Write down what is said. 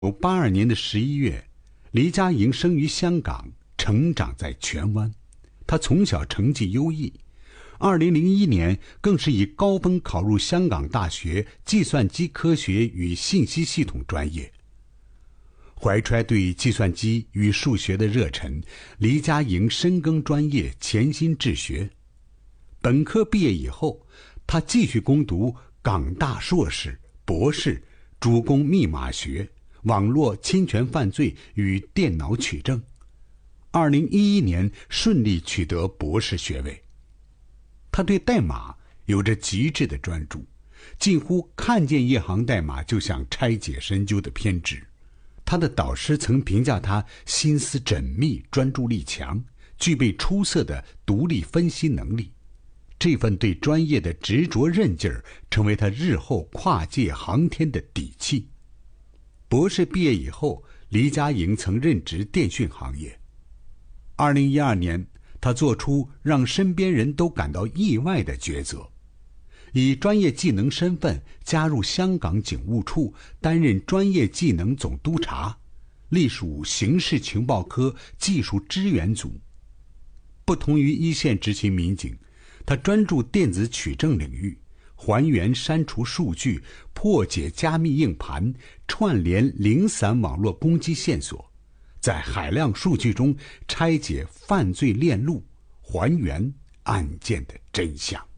1982年的11月，黎佳莹生于香港，成长在荃湾。她从小成绩优异，2001年更是以高分考入香港大学计算机科学与信息系统专业。怀揣对计算机与数学的热忱，黎佳莹深耕专业，潜心治学。本科毕业以后，她继续攻读港大硕士、博士，主攻密码学、网络侵权犯罪与电脑取证。2011年顺利取得博士学位。他对代码有着极致的专注，近乎看见一行代码就想拆解深究的偏执。他的导师曾评价他心思缜密，专注力强，具备出色的独立分析能力。这份对专业的执着韧劲儿，成为他日后跨界航天的底气。博士毕业以后，黎佳莹曾任职电讯行业。2012年，他做出让身边人都感到意外的抉择，以专业技能身份加入香港警务处，担任专业技能总督察，隶属刑事情报科技术支援组。不同于一线执勤民警，他专注电子取证领域，还原删除数据，破解加密硬盘，串联零散网络攻击线索，在海量数据中拆解犯罪链路，还原案件的真相。